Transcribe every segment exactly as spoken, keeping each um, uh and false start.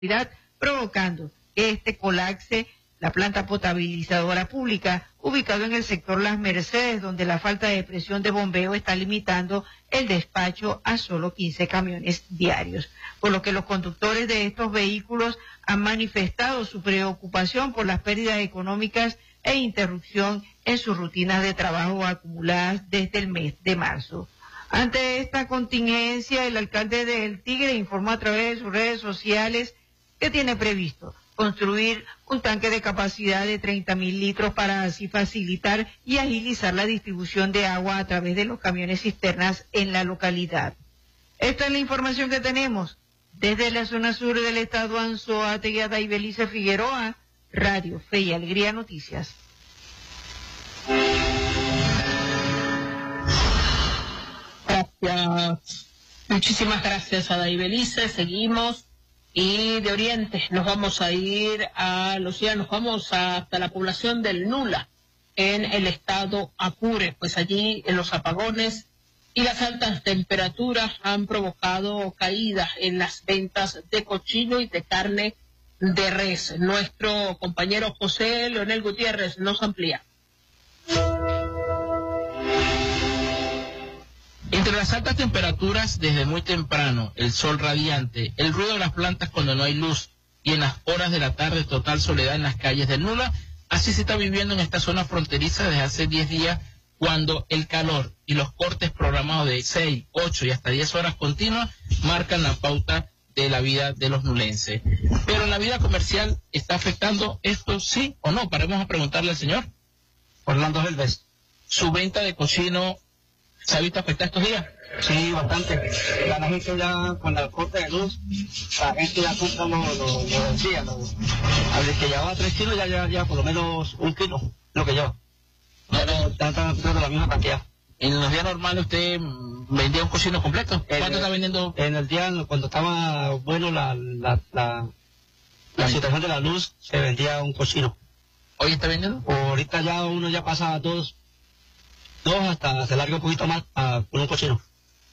provocando que este colapse la planta potabilizadora pública ubicado en el sector Las Mercedes, donde la falta de presión de bombeo está limitando el despacho a solo quince camiones diarios, por lo que los conductores de estos vehículos han manifestado su preocupación por las pérdidas económicas e interrupción en sus rutinas de trabajo acumuladas desde el mes de marzo. Ante esta contingencia, el alcalde de El Tigre informó a través de sus redes sociales que tiene previsto construir un tanque de capacidad de treinta mil litros para así facilitar y agilizar la distribución de agua a través de los camiones cisternas en la localidad. Esta es la información que tenemos desde la zona sur del estado Anzoátegui, y Belice Figueroa, Radio Fe y Alegría Noticias. Gracias. Muchísimas gracias a Daibelice. Seguimos y de Oriente nos vamos a ir a los nos vamos hasta la población del Nula en el estado Apure, pues allí en los apagones y las altas temperaturas han provocado caídas en las ventas de cochino y de carne de res. Nuestro compañero José Leonel Gutiérrez nos amplía. Entre las altas temperaturas desde muy temprano, el sol radiante, el ruido de las plantas cuando no hay luz y en las horas de la tarde total soledad en las calles del Nula, así se está viviendo en esta zona fronteriza desde hace diez días, cuando el calor y los cortes programados de seis, ocho y hasta diez horas continuas marcan la pauta de la vida de los nulenses. Pero la vida comercial está afectando esto, sí o no. Paremos a preguntarle al señor Orlando Helves. ¿Su venta de cochino se ha visto afectada estos días? Sí, bastante. La, la gente ya, con el corte de luz, la gente ya compra los lo, lo decía, lo, al que llevaba tres kilos ya lleva ya por lo menos un kilo, lo que lleva. Pero están comprando la misma cantidad. ¿En los días normales usted vendía un cochino completo? ¿Cuánto el, está vendiendo? En el día, cuando estaba bueno la, la, la, la situación de la luz, se vendía un cochino. ¿Hoy está vendiendo? Ahorita ya uno ya pasa a dos, dos hasta se larga un poquito más a un cochino.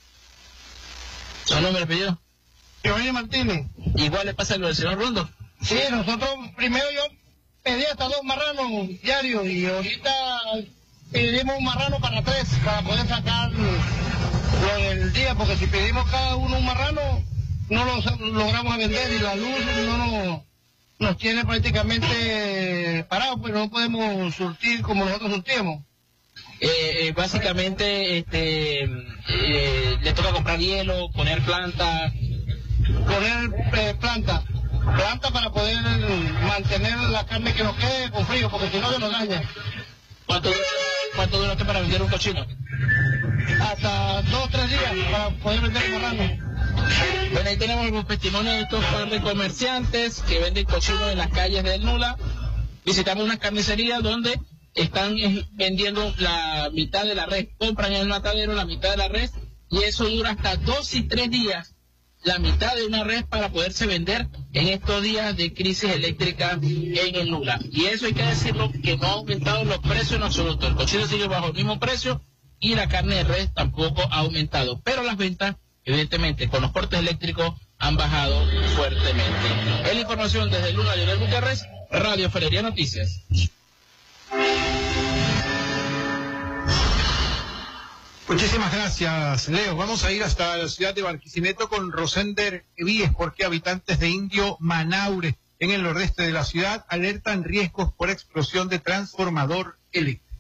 ¿Su nombre pedido? Giovanni Martínez. Igual le pasa lo del señor Rondo. Sí, nosotros primero yo pedí hasta dos marranos diarios y ahorita pedimos un marrano para tres para poder sacar lo del día, porque si pedimos cada uno un marrano no lo logramos vender y la luz no nos, nos tiene prácticamente parados, pues no podemos surtir como nosotros surtíamos. Eh, eh, básicamente este eh, le toca comprar hielo, poner planta. Poner eh, planta, planta para poder mantener la carne que nos quede con frío, porque si no se nos daña. ¿Cuánto, cuánto dura usted para vender un cochino? Hasta dos o tres días para poder vender un marrano. Bueno, ahí tenemos los testimonios de estos par de comerciantes que venden cochinos en las calles del Nula. Visitamos una carnicería donde están vendiendo la mitad de la res, compran en el matadero la mitad de la res y eso dura hasta dos y tres días, la mitad de una res para poderse vender en estos días de crisis eléctrica en el Nula. Y eso hay que decirlo, que no ha aumentado los precios en absoluto. El cochino sigue bajo el mismo precio y la carne de res tampoco ha aumentado, pero las ventas, evidentemente, con los cortes eléctricos han bajado fuertemente. Es la información desde el Nula, Leonel Gutiérrez, Radio Fe y Alegría Noticias. Muchísimas gracias, Leo. Vamos a ir hasta la ciudad de Barquisimeto con Rosender Evíes, porque habitantes de Indio Manaure, en el nordeste de la ciudad, alertan riesgos por explosión de transformador eléctrico.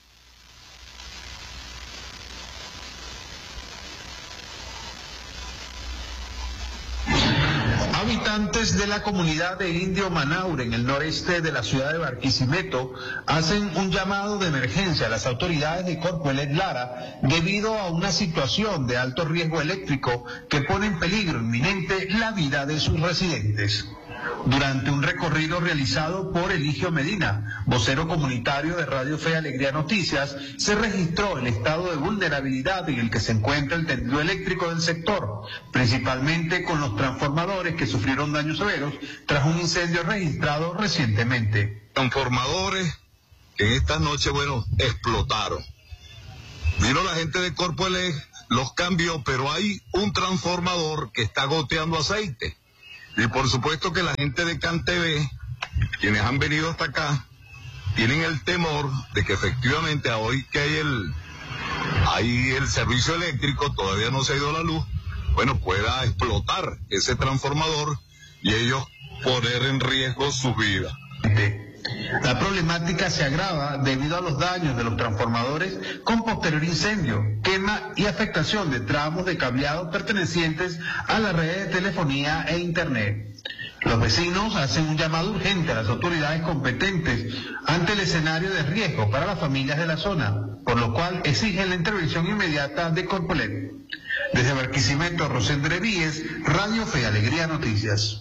Habitantes de la comunidad de Indio Manaure, en el noreste de la ciudad de Barquisimeto, hacen un llamado de emergencia a las autoridades de Corpoelec Lara debido a una situación de alto riesgo eléctrico que pone en peligro inminente la vida de sus residentes. Durante un recorrido realizado por Eligio Medina, vocero comunitario de Radio Fe y Alegría Noticias, se registró el estado de vulnerabilidad en el que se encuentra el tendido eléctrico del sector, principalmente con los transformadores que sufrieron daños severos tras un incendio registrado recientemente. Transformadores que en esta noche, bueno, explotaron. Vino la gente de Corpoelec, los cambió, pero hay un transformador que está goteando aceite. Y por supuesto que la gente de CanTV, quienes han venido hasta acá, tienen el temor de que efectivamente hoy que hay el, hay el servicio eléctrico, todavía no se ha ido la luz, bueno, pueda explotar ese transformador y ellos poner en riesgo sus vidas. La problemática se agrava debido a los daños de los transformadores con posterior incendio, quema y afectación de tramos de cableado pertenecientes a la red de telefonía e internet. Los vecinos hacen un llamado urgente a las autoridades competentes ante el escenario de riesgo para las familias de la zona, por lo cual exigen la intervención inmediata de Corpoelec. Desde Barquisimeto, Rosender Evíes, Radio Fe y Alegría Noticias.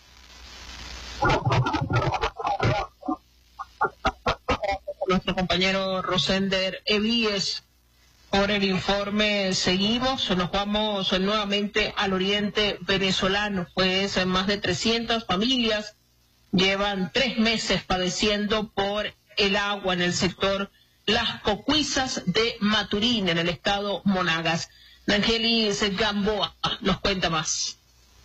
Nuestro compañero Rosender Evíes por el informe. Seguimos, nos vamos nuevamente al oriente venezolano, pues más de trescientas familias llevan tres meses padeciendo por el agua en el sector Las Cocuizas de Maturín, en el estado Monagas. Nangelis Gamboa nos cuenta más.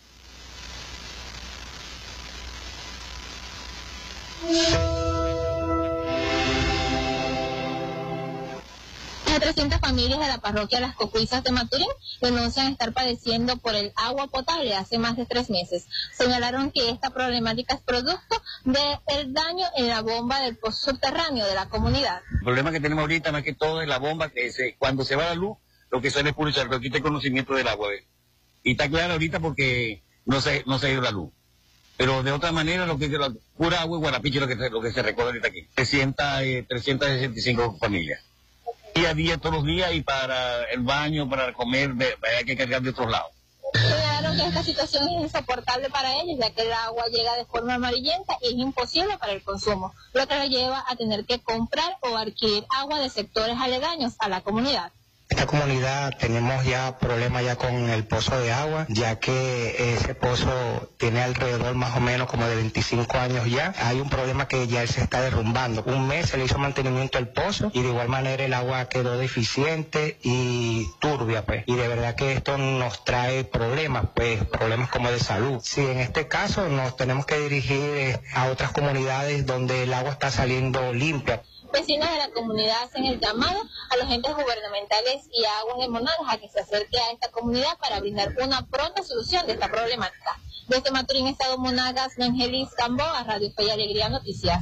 Las trescientas familias de la parroquia Las Cocuizas de Maturín denuncian estar padeciendo por el agua potable hace más de tres meses. Señalaron que esta problemática es producto del daño en la bomba del pozo subterráneo de la comunidad. El problema que tenemos ahorita más que todo es la bomba, que se, cuando se va la luz, lo que sale es puro charco, aquí está el conocimiento del agua. ¿Ves? Y está claro ahorita porque no se, no se ha ido la luz. Pero de otra manera, lo que es la pura agua y guarapiche lo que, lo que se recoge ahorita aquí. trescientas, eh, trescientas sesenta y cinco familias. Día a día, todos los días, y para el baño, para comer, hay que cargar de otros lados. Señalaron que esta situación es insoportable para ellos, ya que el agua llega de forma amarillenta y es imposible para el consumo, lo que los lleva a tener que comprar o adquirir agua de sectores aledaños a la comunidad. Esta comunidad tenemos ya problemas ya con el pozo de agua, ya que ese pozo tiene alrededor más o menos como de veinticinco años ya. Hay un problema que ya él se está derrumbando. Un mes se le hizo mantenimiento al pozo y de igual manera el agua quedó deficiente y turbia, pues. Y de verdad que esto nos trae problemas, pues, problemas como de salud. Sí, en este caso nos tenemos que dirigir a otras comunidades donde el agua está saliendo limpia. Vecinos de la comunidad hacen el llamado a los entes gubernamentales y a Aguas de Monagas a que se acerque a esta comunidad para brindar una pronta solución de esta problemática. Desde Maturín, estado Monagas, Nangelis Gamboa, Radio Fe y Alegría Noticias.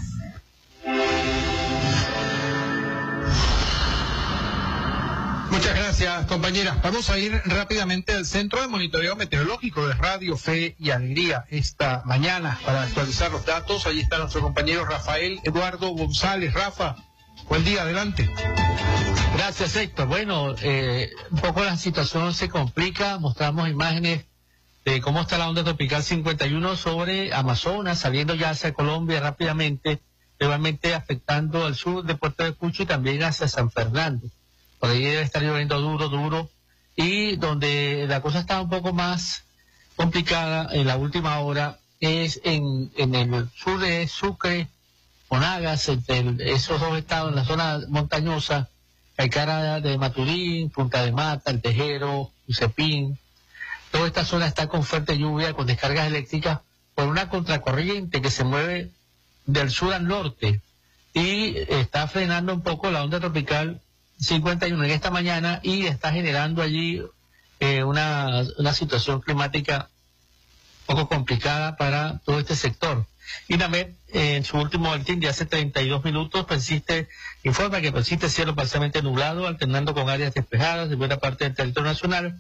Muchas gracias, compañeras. Vamos a ir rápidamente al Centro de Monitoreo Meteorológico de Radio Fe y Alegría esta mañana para actualizar los datos. Allí está nuestro compañero Rafael Eduardo González. Rafa, buen día, adelante. Gracias, Héctor. Bueno, eh, un poco la situación se complica. Mostramos imágenes de cómo está la onda tropical cincuenta y uno sobre Amazonas, saliendo ya hacia Colombia rápidamente, igualmente afectando al sur de Puerto de Cucho y también hacia San Fernando. Por ahí debe estar lloviendo duro, duro, y donde la cosa está un poco más complicada en la última hora es en, en el sur de Sucre, Monagas, entre esos dos estados, en la zona montañosa, Caicara de Maturín, Punta de Mata, El Tejero, Ucepín. Toda esta zona está con fuerte lluvia, con descargas eléctricas, por una contracorriente que se mueve del sur al norte y está frenando un poco la onda tropical cincuenta y uno en esta mañana y está generando allí eh, una, una situación climática un poco complicada para todo este sector. INAMED, eh, en su último boletín de hace treinta y dos minutos, persiste, informa que persiste cielo parcialmente nublado, alternando con áreas despejadas de buena parte del territorio nacional,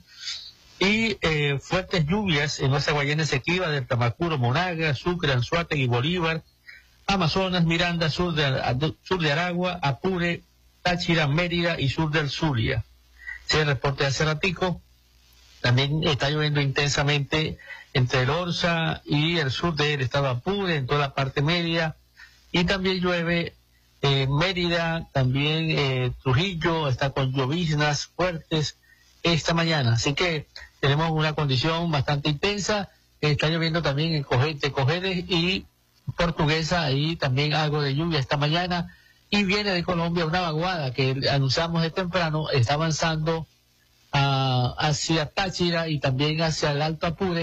y eh, fuertes lluvias en nuestra Guayana Esequiba, del Tamacuro, Monagas, Sucre, Anzoátegui, Bolívar, Amazonas, Miranda, sur de, sur de Aragua, Apure, Táchira, Mérida y sur del Zulia. Se reporte hace ratico. También está lloviendo intensamente entre el Orza y el sur del estado Apure, en toda la parte media. Y también llueve en Mérida, también eh, Trujillo, está con lloviznas fuertes esta mañana. Así que tenemos una condición bastante intensa. Está lloviendo también en Cogete, Cojedes y Portuguesa, y también algo de lluvia esta mañana. Y viene de Colombia una vaguada que anunciamos de temprano, está avanzando uh, hacia Táchira y también hacia el Alto Apure,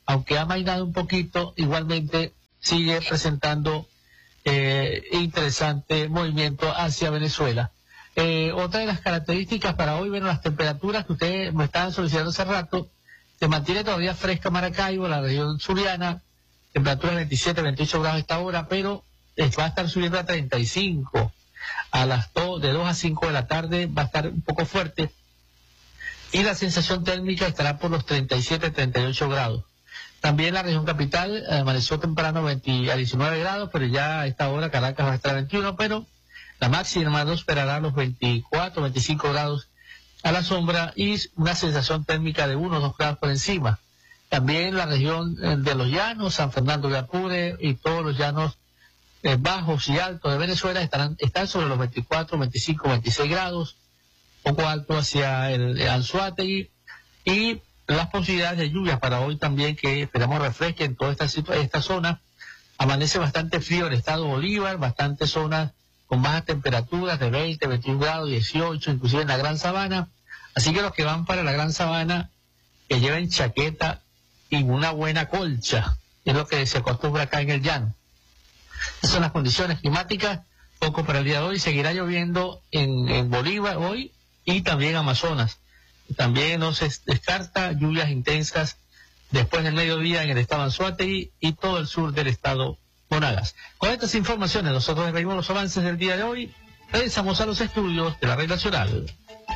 aunque ha mainado un poquito, igualmente sigue presentando eh, interesante movimiento hacia Venezuela. Eh, otra de las características para hoy, bueno, las temperaturas que ustedes me estaban solicitando hace rato, se mantiene todavía fresca Maracaibo, la región zuliana, temperatura de veintisiete, veintiocho grados a esta hora, pero eh, va a estar subiendo a treinta y cinco. A las do, de dos a cinco de la tarde va a estar un poco fuerte y la sensación térmica estará por los treinta y siete, treinta y ocho grados. También la región capital eh, amaneció temprano veinte a diecinueve grados, pero ya a esta hora Caracas va a estar a veintiuno, pero la máxima no esperará los veinticuatro, veinticinco grados a la sombra y una sensación térmica de uno o dos grados por encima. También la región eh, de los llanos, San Fernando de Apure y todos los llanos eh, bajos y altos de Venezuela estarán están sobre los veinticuatro, veinticinco, veintiséis grados, poco alto hacia el, el Anzoátegui, y las posibilidades de lluvias para hoy también, que esperamos refresquen toda esta, esta zona. Amanece bastante frío el estado Bolívar, bastantes zonas con bajas temperaturas de veinte, veintiún grados, dieciocho, inclusive en la Gran Sabana. Así que los que van para la Gran Sabana, que lleven chaqueta y una buena colcha, es lo que se acostumbra acá en el llano. Esas son las condiciones climáticas, poco para el día de hoy. Seguirá lloviendo en, en Bolívar hoy y también Amazonas. También no se descarta lluvias intensas después del mediodía en el estado Anzoátegui y todo el sur del estado Monagas. Con estas informaciones nosotros despedimos los avances del día de hoy. Regresamos a los estudios de la Red Nacional.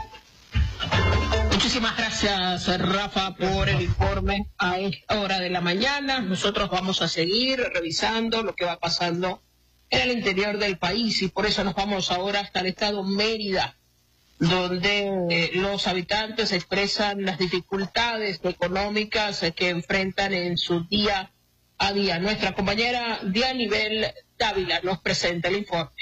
Muchísimas gracias, Rafa, por el informe a esta hora de la mañana. Nosotros vamos a seguir revisando lo que va pasando en el interior del país y por eso nos vamos ahora hasta el estado Mérida, donde eh, los habitantes expresan las dificultades económicas eh, que enfrentan en su día a día. Nuestra compañera Dianibel Dávila nos presenta el informe.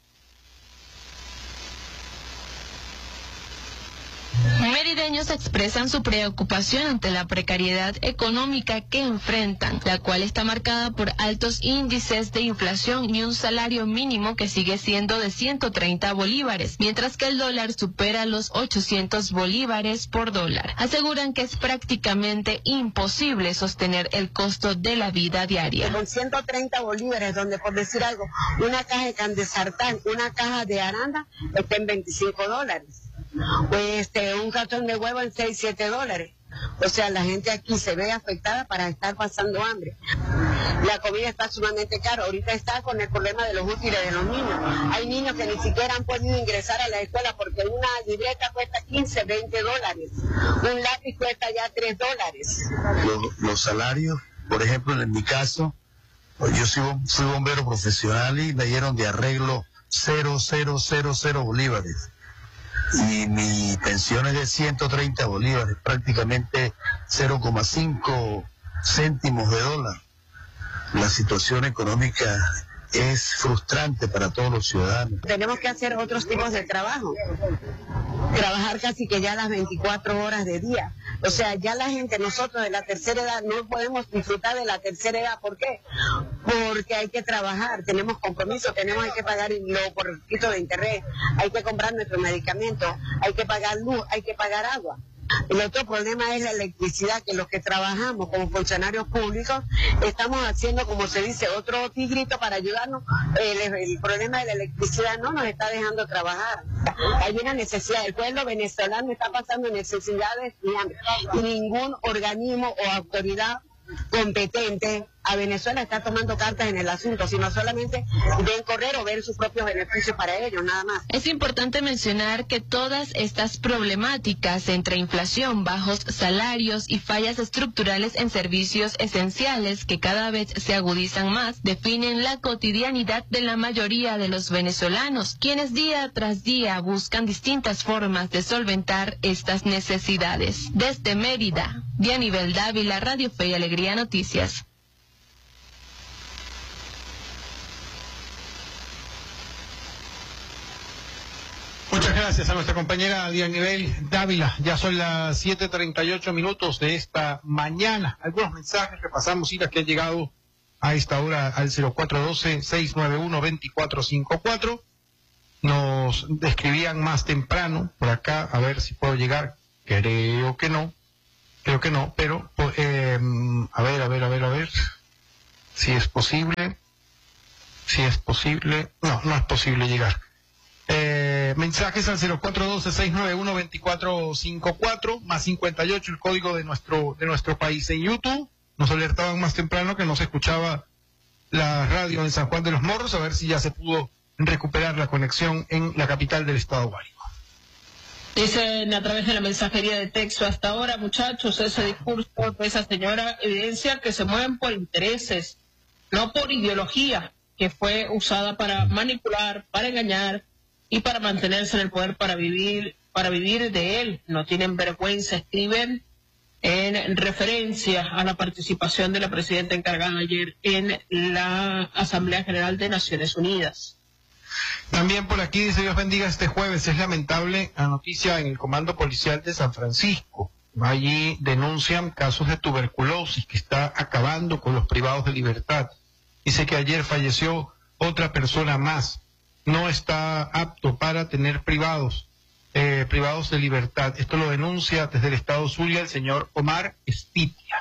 Merideños expresan su preocupación ante la precariedad económica que enfrentan, la cual está marcada por altos índices de inflación y un salario mínimo que sigue siendo de ciento treinta bolívares, mientras que el dólar supera los ochocientos bolívares por dólar. Aseguran que es prácticamente imposible sostener el costo de la vida diaria. Con ciento treinta bolívares, donde por decir algo, una caja de can de sartán, una caja de aranda está en veinticinco dólares. Pues este, un cartón de huevo en seis, siete dólares. O sea, la gente aquí se ve afectada para estar pasando hambre. La comida está sumamente cara. Ahorita está con el problema de los útiles de los niños. Hay niños que ni siquiera han podido ingresar a la escuela porque una libreta cuesta quince, veinte dólares. Un lápiz cuesta ya tres dólares. Los, los salarios, por ejemplo, en mi caso, yo soy, fui bombero profesional y me dieron de arreglo cero, cero, cero, cero bolívares. Y mi pensión es de ciento treinta bolívares, prácticamente cero coma cinco céntimos de dólar. La situación económica es frustrante para todos los ciudadanos. Tenemos que hacer otros tipos de trabajo, trabajar casi que ya las veinticuatro horas de día. O sea, ya la gente, nosotros de la tercera edad, no podemos disfrutar de la tercera edad. ¿Por qué? Porque hay que trabajar, tenemos compromiso, tenemos hay que pagar lo por el quito de interés, hay que comprar nuestros medicamentos, hay que pagar luz, hay que pagar agua. El otro problema es la electricidad, que los que trabajamos como funcionarios públicos estamos haciendo, como se dice, otro tigrito para ayudarnos. El, el problema de la electricidad no nos está dejando trabajar. Hay una necesidad, el pueblo venezolano está pasando necesidades y hambre. Y ningún organismo o autoridad competente a Venezuela está tomando cartas en el asunto, sino solamente ven correr o ver sus propios beneficios para ellos, nada más. Es importante mencionar que todas estas problemáticas entre inflación, bajos salarios y fallas estructurales en servicios esenciales que cada vez se agudizan más, definen la cotidianidad de la mayoría de los venezolanos, quienes día tras día buscan distintas formas de solventar estas necesidades. Desde Mérida, Dianibel Dávila, Radio Fe y Alegría Noticias. Muchas gracias a nuestra compañera Dianibel Dávila. Ya son las siete treinta y ocho minutos de esta mañana. Algunos mensajes que pasamos y las que han llegado a esta hora al cero cuatro uno dos, seis nueve uno, dos cuatro cinco cuatro. Nos describían más temprano por acá, a ver si puedo llegar. Creo que no, creo que no, pero eh, a ver, a ver, a ver, a ver, si es posible, si es posible, no, no es posible llegar. Eh, mensajes al cero cuatro uno dos, seis nueve uno, dos cuatro cinco cuatro, más cincuenta y ocho, el código de nuestro, de nuestro país. En YouTube nos alertaban más temprano que no se escuchaba la radio en San Juan de los Morros, a ver si ya se pudo recuperar la conexión en la capital del estado Guárico. Dicen a través de la mensajería de texto, hasta ahora, muchachos, ese discurso de esa señora evidencia que se mueven por intereses, no por ideología, que fue usada para manipular, para engañar y para mantenerse en el poder, para vivir, para vivir de él. No tienen vergüenza, escriben en referencia a la participación de la presidenta encargada ayer en la Asamblea General de Naciones Unidas. También por aquí dice: Dios bendiga este jueves. Es lamentable la noticia en el Comando Policial de San Francisco. Allí denuncian casos de tuberculosis que está acabando con los privados de libertad. Dice que ayer falleció otra persona más. No está apto para tener privados, eh, privados de libertad. Esto lo denuncia desde el estado Zulia el señor Omar Espitia.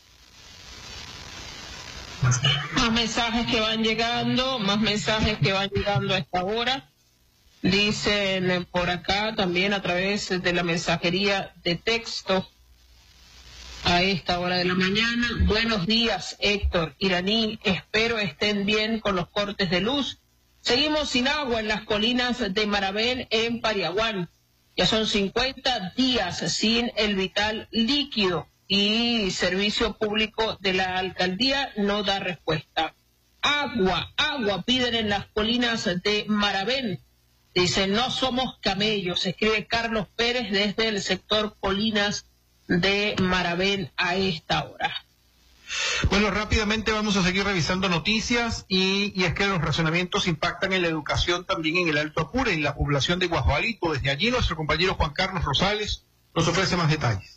Más mensajes que van llegando, más mensajes que van llegando a esta hora. Dicen por acá también a través de la mensajería de texto a esta hora de la mañana. Buenos días, Héctor, Iraní, espero estén bien con los cortes de luz. Seguimos sin agua en las colinas de Marabén en Pariaguán. Ya son cincuenta días sin el vital líquido y Servicio Público de la Alcaldía no da respuesta. Agua, agua piden en las colinas de Marabén. Dicen, no somos camellos, escribe Carlos Pérez desde el sector Colinas de Marabén a esta hora. Bueno, rápidamente vamos a seguir revisando noticias y, y es que los racionamientos impactan en la educación también en el Alto Apure, en la población de Guajualito. Desde allí nuestro compañero Juan Carlos Rosales nos ofrece más detalles.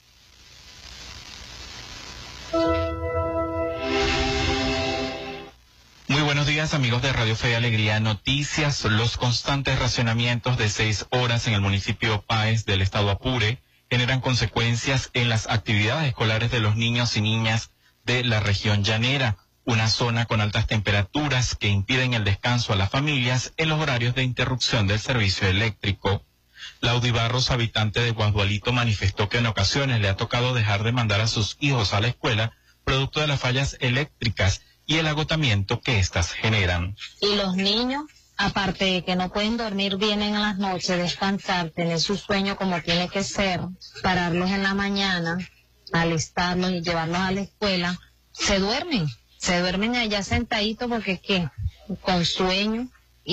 Muy buenos días, amigos de Radio Fe y Alegría Noticias. Los constantes racionamientos de seis horas en el municipio Páez del estado Apure generan consecuencias en las actividades escolares de los niños y niñas de la región llanera, una zona con altas temperaturas que impiden el descanso a las familias en los horarios de interrupción del servicio eléctrico. Laudy Barros, habitante de Guasdualito, manifestó que en ocasiones le ha tocado dejar de mandar a sus hijos a la escuela producto de las fallas eléctricas y el agotamiento que éstas generan. Y los niños, aparte de que no pueden dormir bien en las noches, descansar, tener su sueño como tiene que ser, pararlos en la mañana, alistarlos y llevarlos a la escuela, se duermen, se duermen allá sentaditos porque es que con sueño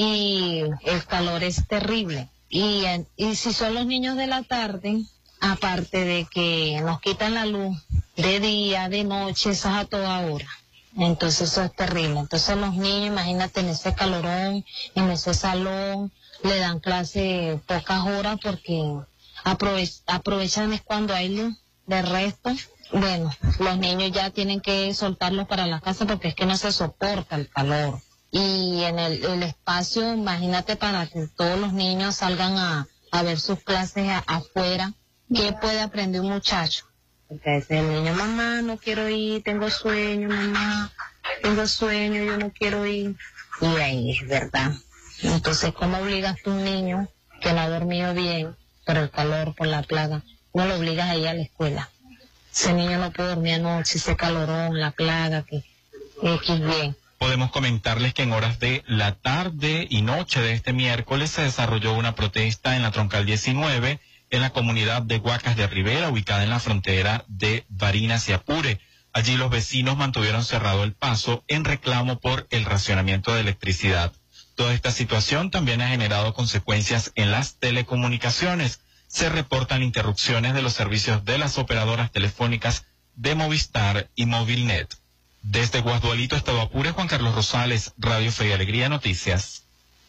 y el calor es terrible. Y, y si son los niños de la tarde, aparte de que nos quitan la luz de día, de noche, eso es a toda hora. Entonces eso es terrible. Entonces los niños, imagínate en ese calorón, en ese salón, le dan clase pocas horas porque aprove- aprovechan es cuando hay luz. De resto, bueno, los niños ya tienen que soltarlos para la casa porque es que no se soporta el calor. Y en el, el espacio, imagínate para que todos los niños salgan a, a ver sus clases a, afuera, ¿qué puede aprender un muchacho? Porque dice el niño, mamá, no quiero ir, tengo sueño, mamá, tengo sueño, yo no quiero ir. Y ahí es verdad. Entonces, ¿cómo obligas a un niño que no ha dormido bien por el calor, por la plaga? No lo obligas a ir a la escuela. Ese niño no puede dormir anoche, ese calorón, la plaga, que X bien. Podemos comentarles que en horas de la tarde y noche de este miércoles se desarrolló una protesta en la Troncal diecinueve en la comunidad de Huacas de Rivera, ubicada en la frontera de Barinas y Apure. Allí los vecinos mantuvieron cerrado el paso en reclamo por el racionamiento de electricidad. Toda esta situación también ha generado consecuencias en las telecomunicaciones. Se reportan interrupciones de los servicios de las operadoras telefónicas de Movistar y Movilnet. Desde Guasdualito, estado Apure, Juan Carlos Rosales, Radio Fe y Alegría Noticias.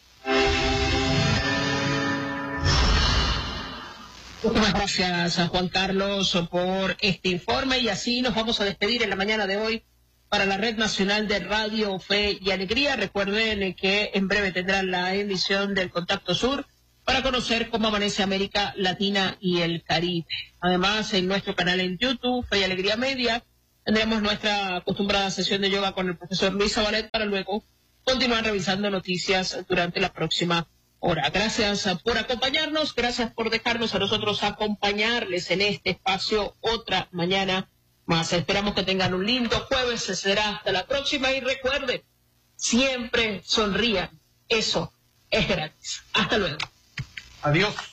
Muchas gracias a Juan Carlos por este informe y así nos vamos a despedir en la mañana de hoy para la Red Nacional de Radio Fe y Alegría. Recuerden que en breve tendrán la emisión del Contacto Sur para conocer cómo amanece América Latina y el Caribe. Además, en nuestro canal en YouTube, Fe y Alegría Media, tendremos nuestra acostumbrada sesión de yoga con el profesor Luis Zabalet para luego continuar revisando noticias durante la próxima hora. Gracias por acompañarnos, gracias por dejarnos a nosotros acompañarles en este espacio otra mañana más. Esperamos que tengan un lindo jueves, será hasta la próxima y recuerden, siempre sonrían, eso es gratis. Hasta luego. Adiós.